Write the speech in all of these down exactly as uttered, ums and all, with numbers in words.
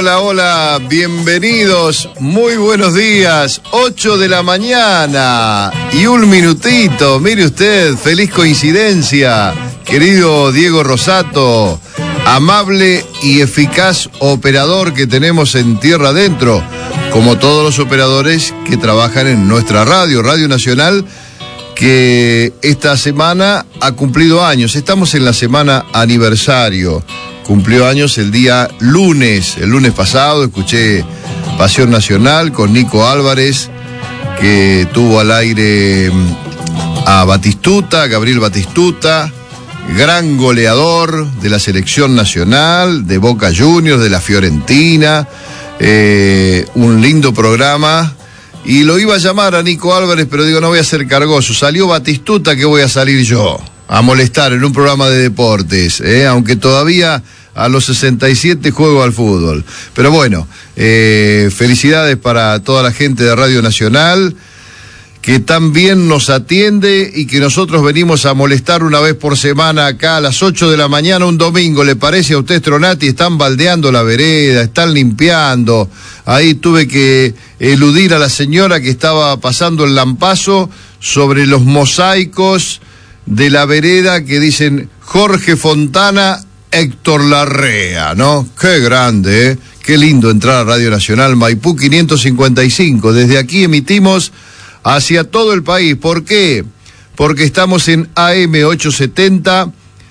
Hola, hola, bienvenidos, muy buenos días, ocho de la mañana y un minutito, mire usted, feliz coincidencia, querido Diego Rosato, amable y eficaz operador que tenemos en Tierra Adentro, como todos los operadores que trabajan en nuestra radio, Radio Nacional, que esta semana ha cumplido años, estamos en la semana aniversario. Cumplió años el día lunes, el lunes pasado, escuché Pasión Nacional con Nico Álvarez, que tuvo al aire a Batistuta, Gabriel Batistuta, gran goleador de la selección nacional, de Boca Juniors, de la Fiorentina, eh, un lindo programa, y lo iba a llamar a Nico Álvarez, pero digo, no voy a ser cargoso, salió Batistuta, ¿qué voy a salir yo? A molestar en un programa de deportes, ¿eh? Aunque todavía a los sesenta y siete juego al fútbol. Pero bueno, eh, felicidades para toda la gente de Radio Nacional, que tan bien nos atiende y que nosotros venimos a molestar una vez por semana acá a las ocho de la mañana un domingo. ¿Le parece a usted, Stronati? Están baldeando la vereda, están limpiando. Ahí tuve que eludir a la señora que estaba pasando el lampazo sobre los mosaicos de la vereda que dicen Jorge Fontana, Héctor Larrea, ¿no? Qué grande, ¿eh? Qué lindo entrar a Radio Nacional, Maipú quinientos cincuenta y cinco. Desde aquí emitimos hacia todo el país. ¿Por qué? Porque estamos en A M ochocientos setenta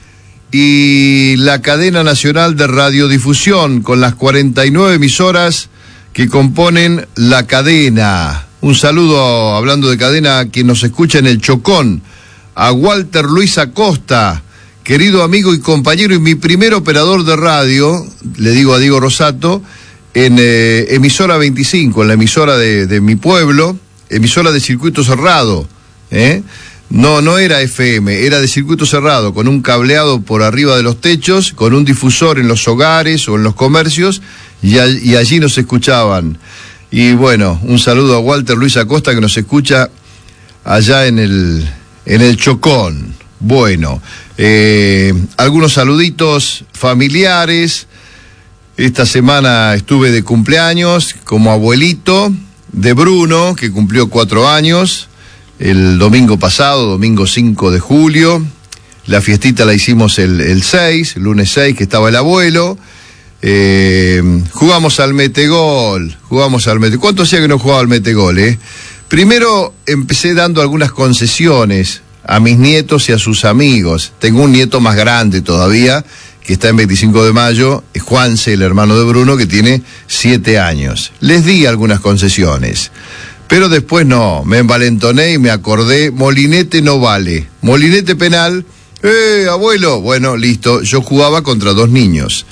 y la cadena nacional de radiodifusión con las cuarenta y nueve emisoras que componen la cadena. Un saludo, hablando de cadena, a quien nos escucha en el Chocón, a Walter Luis Acosta, querido amigo y compañero y mi primer operador de radio, le digo a Diego Rosato, en eh, emisora veinticinco, en la emisora de, de mi pueblo, emisora de circuito cerrado, ¿eh? No, no era F M, era de circuito cerrado, con un cableado por arriba de los techos, con un difusor en los hogares o en los comercios, y, a, y allí nos escuchaban. Y bueno, un saludo a Walter Luis Acosta, que nos escucha allá en el, en el Chocón. Bueno, eh, algunos saluditos familiares. Esta semana estuve de cumpleaños como abuelito de Bruno, que cumplió cuatro años, el domingo pasado, domingo cinco de julio. La fiestita la hicimos el, el seis, el lunes seis, que estaba el abuelo. Eh, jugamos al metegol, jugamos al metegol. ¿Cuánto hacía que no jugaba al metegol, eh? Primero empecé dando algunas concesiones a mis nietos y a sus amigos. Tengo un nieto más grande todavía, que está en veinticinco de mayo, Juanse, el hermano de Bruno, que tiene siete años. Les di algunas concesiones, pero después no, me envalentoné y me acordé, molinete no vale, molinete penal, ¡eh, abuelo! Bueno, listo, yo jugaba contra dos niños.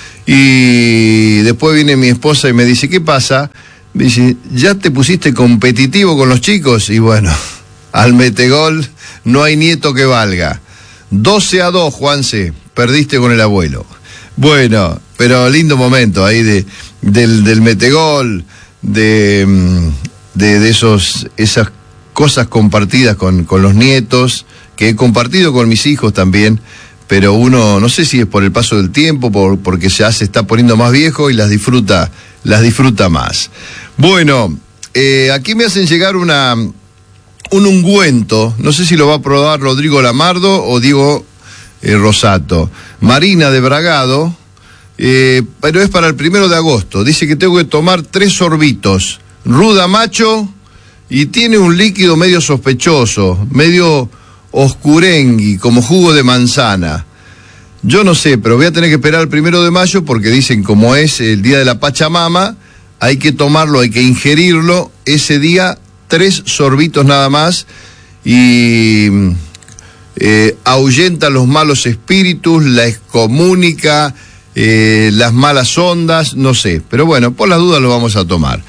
Y después viene mi esposa y me dice, ¿qué pasa? Me dice, ¿ya te pusiste competitivo con los chicos? Y bueno, al metegol no hay nieto que valga. doce a dos, Juanse, perdiste con el abuelo. Bueno, pero lindo momento ahí de, del, del metegol, de, de, de esos, esas cosas compartidas con, con los nietos, que he compartido con mis hijos también, pero uno, no sé si es por el paso del tiempo, por, porque ya se está poniendo más viejo y las disfruta, las disfruta más. Bueno, eh, aquí me hacen llegar una... un ungüento, no sé si lo va a probar Rodrigo Lamardo o Diego eh, Rosato. Marina de Bragado, eh, pero es para el primero de agosto. Dice que tengo que tomar tres sorbitos, ruda macho, y tiene un líquido medio sospechoso, medio oscurengui, como jugo de manzana. Yo no sé, pero voy a tener que esperar el primero de mayo porque dicen, como es el día de la Pachamama, hay que tomarlo, hay que ingerirlo ese día, tres sorbitos nada más, y eh, ahuyenta los malos espíritus, la excomunica, eh, las malas ondas, no sé, pero bueno, por las dudas lo vamos a tomar.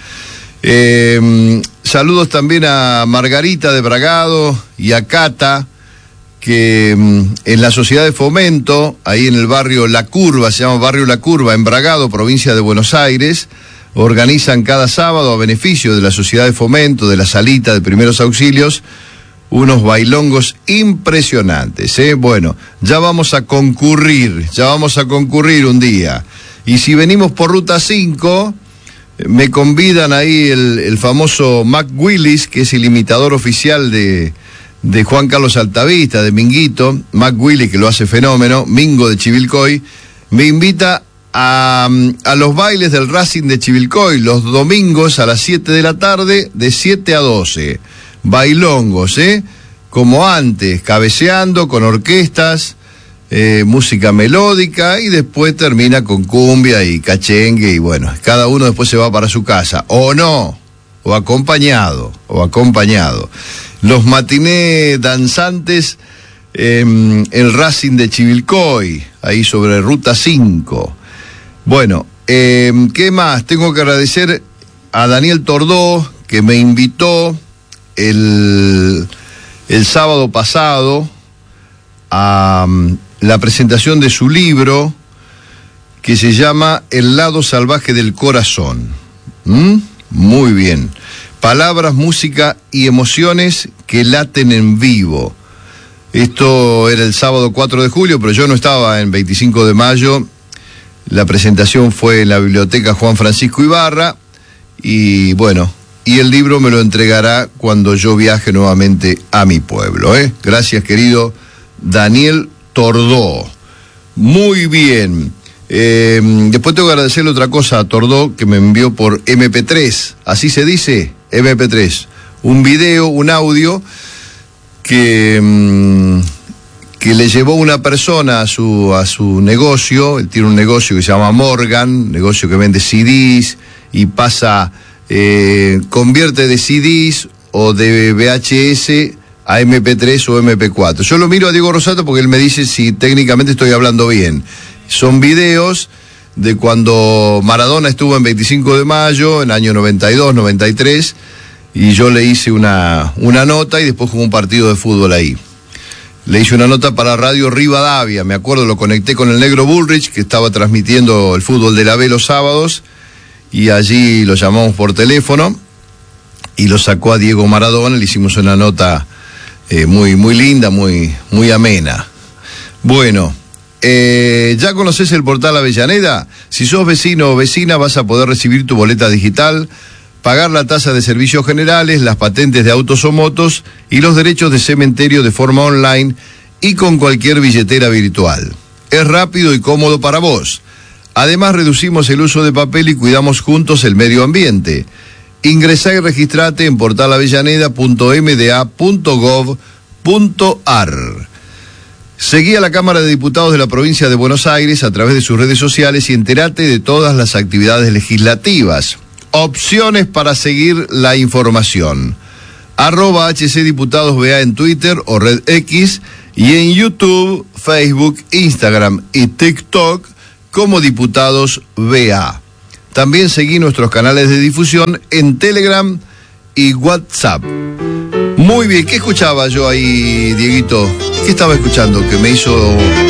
Eh, saludos también a Margarita de Bragado y a Cata, que en la Sociedad de Fomento, ahí en el barrio La Curva, se llama Barrio La Curva, en Bragado, provincia de Buenos Aires, organizan cada sábado a beneficio de la Sociedad de Fomento, de la Salita de Primeros Auxilios, unos bailongos impresionantes, ¿eh? Bueno, ya vamos a concurrir, ya vamos a concurrir un día. Y si venimos por Ruta cinco, me convidan ahí el, el famoso Mac Willis, que es el imitador oficial de, de Juan Carlos Altavista, de Minguito. Mac Willis, que lo hace fenómeno, Mingo de Chivilcoy, me invita a, a los bailes del Racing de Chivilcoy, los domingos a las siete de la tarde, de siete a doce. Bailongos, ¿eh? Como antes, cabeceando, con orquestas, eh, música melódica, y después termina con cumbia y cachengue, y bueno, cada uno después se va para su casa, o no, o acompañado, o acompañado. Los matinés danzantes, eh, el Racing de Chivilcoy, ahí sobre Ruta cinco. Bueno, eh, ¿qué más? Tengo que agradecer a Daniel Tordó, que me invitó el, el sábado pasado a um, la presentación de su libro, que se llama El lado salvaje del corazón. ¿Mm? Muy bien. Palabras, música y emociones que laten en vivo. Esto era el sábado cuatro de julio, pero yo no estaba en veinticinco de mayo. La presentación fue en la Biblioteca Juan Francisco Ibarra, y bueno, y el libro me lo entregará cuando yo viaje nuevamente a mi pueblo, ¿eh? Gracias, querido Daniel Tordó. Muy bien. Eh, después tengo que agradecerle otra cosa a Tordó, que me envió por eme pe tres, así se dice, eme pe tres, un video, un audio que... Mmm, que le llevó una persona a su, a su negocio. Él tiene un negocio que se llama Morgan, negocio que vende ce des y pasa, eh, convierte de ce des o de ve hache ese a eme pe tres o eme pe cuatro. Yo lo miro a Diego Rosato porque él me dice si técnicamente estoy hablando bien. Son videos de cuando Maradona estuvo en veinticinco de mayo, en el año noventa y dos, noventa y tres, y yo le hice una, una nota y después jugó un partido de fútbol ahí. Le hice una nota para Radio Rivadavia, me acuerdo, lo conecté con el Negro Bullrich, que estaba transmitiendo el fútbol de la B los sábados, y allí lo llamamos por teléfono, y lo sacó a Diego Maradona, le hicimos una nota eh, muy, muy linda, muy, muy amena. Bueno, eh, ¿ya conoces el portal Avellaneda? Si sos vecino o vecina, vas a poder recibir tu boleta digital, pagar la tasa de servicios generales, las patentes de autos o motos y los derechos de cementerio de forma online y con cualquier billetera virtual. Es rápido y cómodo para vos. Además, reducimos el uso de papel y cuidamos juntos el medio ambiente. Ingresá y registrate en portal avellaneda punto eme de a punto gov punto ar. Seguí a la Cámara de Diputados de la Provincia de Buenos Aires a través de sus redes sociales y entérate de todas las actividades legislativas. Opciones para seguir la información. Arroba hache ce Diputados B A en Twitter o Red X, y en YouTube, Facebook, Instagram y TikTok como Diputados B A. También seguí nuestros canales de difusión en Telegram y WhatsApp. Muy bien, ¿qué escuchaba yo ahí, Dieguito? ¿Qué estaba escuchando que me hizo...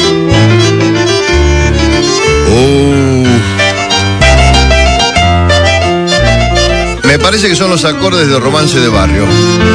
Oh... Me parece que son los acordes de Romance de Barrio.